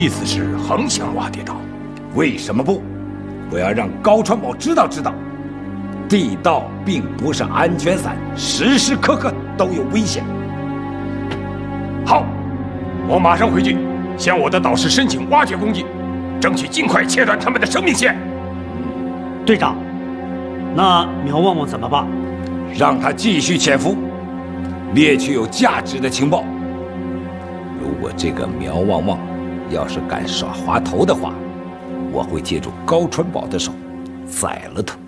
意思是横向挖地道。 为什么不？我要让高传宝知道，地道并不是安全伞，时时刻刻都有危险。 好，我马上回去向我的导师申请挖掘工具，争取尽快切断他们的生命线。 队长，那苗旺旺怎么办？ 让他继续潜伏，猎取有价值的情报。如果这个苗旺旺要是敢耍滑头的话，我会借助高传宝的手宰了他。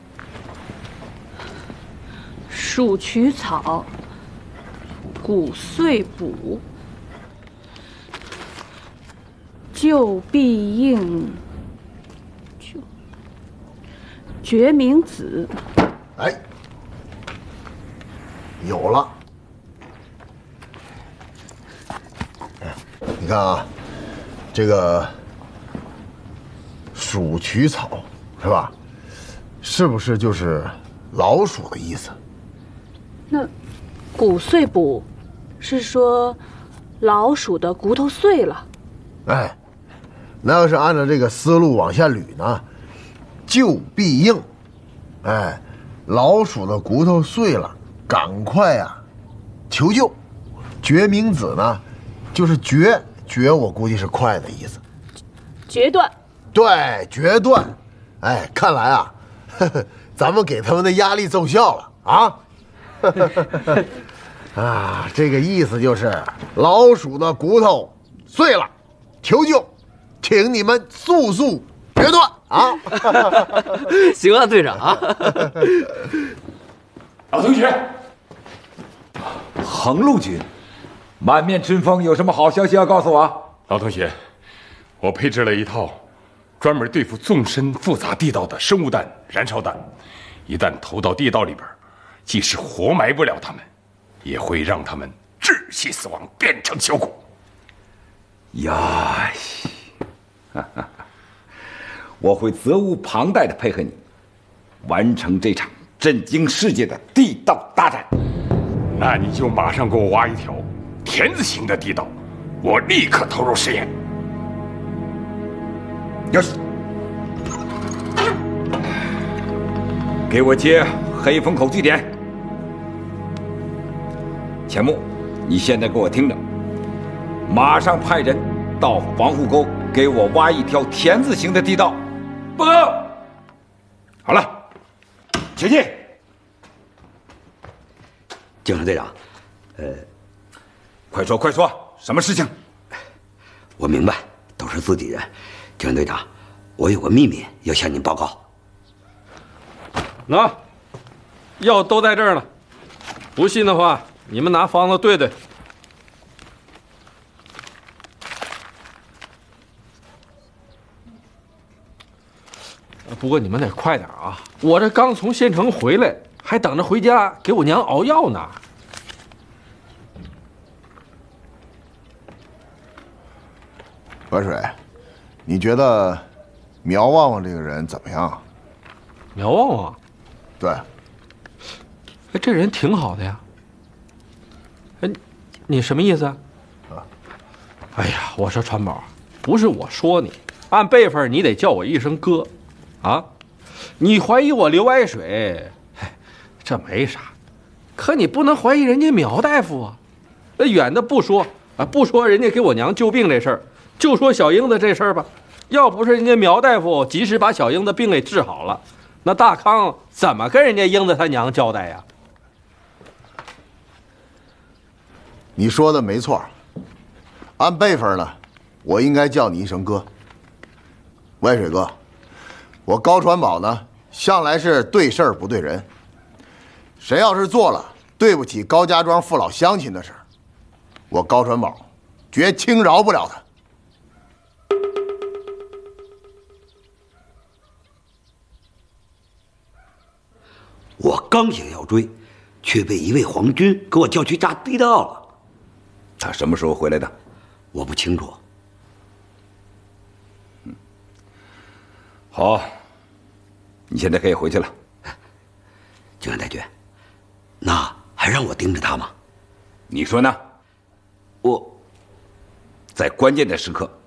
鼠曲草，骨碎补，救必应，决明子。 哎，有了。你看啊，这个鼠曲草是吧？是不是就是老鼠的意思？ 那骨碎补是说老鼠的骨头碎了。 哎，那要是按照这个思路往下捋呢，救必应。哎，老鼠的骨头碎了，赶快啊求救。决明子呢，就是决，我估计是快的意思。 决断。 对，决断。哎，看来啊，咱们给他们的压力奏效了啊。啊，这个意思就是老鼠的骨头碎了，求救，请你们速决断啊！ 行啊，队长啊！ 老同学， 横路军，满面春风，有什么好消息要告诉我？ 老同学，我配置了一套专门对付纵深复杂地道的生物弹、燃烧弹，一旦投到地道里边，即使活埋不了他们，也会让他们窒息死亡，变成小骨。 呀，我会责无旁贷的配合你，完成这场震惊世界的地道大战。 那你就马上给我挖一条田字形的地道，我立刻投入实验。 有是，给我接黑风口据点。钱穆，你现在给我听着，马上派人到防护沟给我挖一条田字形的地道。报告。好了，请进。 警察队长， 快说，什么事情？ 我明白，都是自己人。警察队长，我有个秘密要向您报告。 那药都在这儿呢，不信的话，你们拿方子对对。不过你们得快点啊！我这刚从县城回来，还等着回家给我娘熬药呢。 河水，你觉得苗旺旺这个人怎么样？ 苗旺旺， 对， 哎，这人挺好的呀。哎，你什么意思啊？哎呀，我说川宝，不是我说你，按辈分你得叫我一声哥，啊，你怀疑我流哀水，这没啥，可你不能怀疑人家苗大夫啊。那远的不说啊，不说人家给我娘救病这事儿，就说小英子这事儿吧。要不是人家苗大夫及时把小英子病给治好了，那大康怎么跟人家英子他娘交代呀？ 你说的没错，按辈分呢，我应该叫你一声哥。歪水哥，我高传宝呢，向来是对事儿不对人。谁要是做了对不起高家庄父老乡亲的事儿，我高传宝绝轻饶不了他。 我刚想要追，却被一位皇军给我叫去炸地道了。 他什么时候回来的？ 我不清楚。 好，你现在可以回去了。 警察大军，那还让我盯着他吗？ 你说呢？ 我在关键的时刻